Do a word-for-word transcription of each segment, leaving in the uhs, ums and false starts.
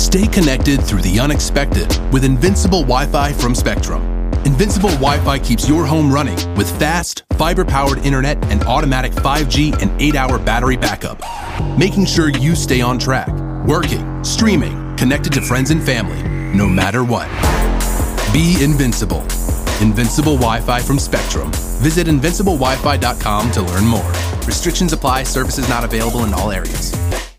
Stay connected through the unexpected with Invincible Wi-Fi from Spectrum. Invincible Wi-Fi keeps your home running with fast, fiber-powered internet and automatic five G and eight hour battery backup, making sure you stay on track, working, streaming, connected to friends and family, no matter what. Be invincible. Invincible Wi-Fi from Spectrum. Visit invincible wi fi dot com to learn more. Restrictions apply. Services not available in all areas.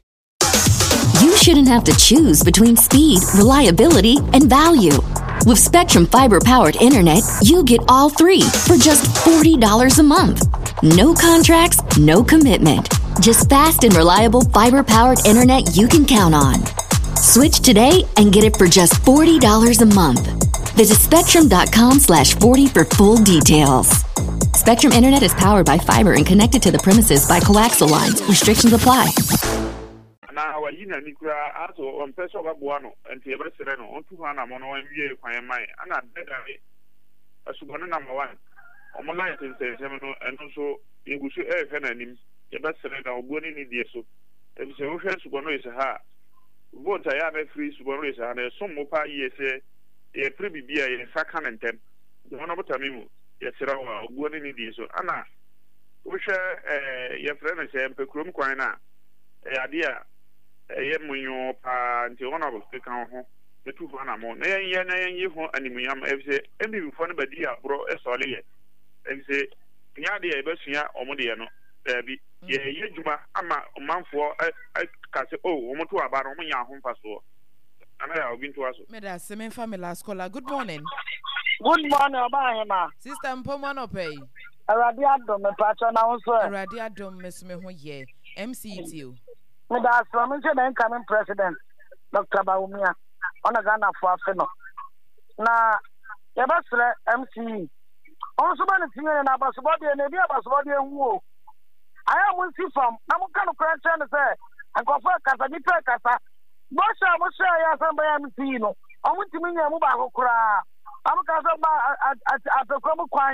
You shouldn't have to choose between speed, reliability, and value. With Spectrum fiber-powered internet, you get all three for just forty dollars a month. No contracts, no commitment. Just fast and reliable fiber-powered internet you can count on. Switch today and get it for just forty dollars a month. Visit spectrum.com slash 40 for full details. Spectrum Internet is powered by fiber and connected to the premises by coaxial lines. Restrictions apply. Now, you know, also on Peso Buano and Tiago Sereno on two hundred mono and you find my and I bet a super number one. On my license, and also you will see a feminine, the best Sereno, good in the so. If the ocean super is a ha. What I have a free super race and a some more years a pretty beer in second and ten. The one about Tamimu, yes, good in the so. Anna, wish your friend is a Pecrum Quina. Idea. Eye munyo pa nti wona bo kan ho betu ho na mo na yen yen ye ho animuam efse ebi bifo no badi abro esole ye efse nya de e besua omo de no bi ye ye djuma ama manfo ka se o omo to aba no nya ho mfaso ana ya obi nto aso me da se me family scholar. Good morning. Good morning oba hema sister mpomo no pay Aradi adom me pacho na wo so Aradi adom me so me ho ye M C T o me da from the incoming president Doctor Bawumia on a Ghana for Feno. Na Yabasre M C E. Also, man, it's here in Abbasbody and maybe Abbasbody and Woo. I am with you from Namukan Cranch and say, and go for Casanipa Casa. Bosha, Mosha, Yasamba M C. No, I want to mean Yamuba Kura. I'm at the Common Quine.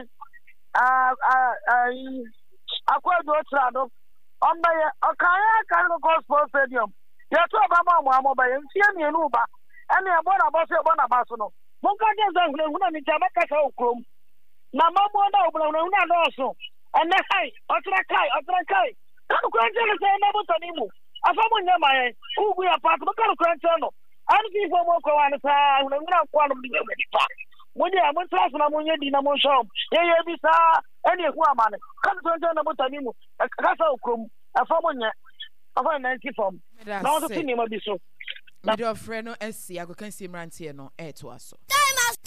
I quite do Trado. On by a Kaya Kano Gospel Stadium. Yes, Obama, Mama, by M C and Yanuba, and the Abona Bossa Bona Basono. Monka gets a little woman in Jamaica Chrome. Namamona, also. And the high, Otrakai, Otrakai. Kano Cranchel is a Nabutanimu. A family Yamai, who we are part of the Kano Cranchano. I'm going for Moko and a time when I'm not one of the park. When you have one class and I'm on your Dinamo shop, yeah, Bisa, any woman, come to Nabutanimu, a castle chrome, a family, a fine ninety form. Now the cinema be so. My friend, no S C, I can see Rantiano, air to us.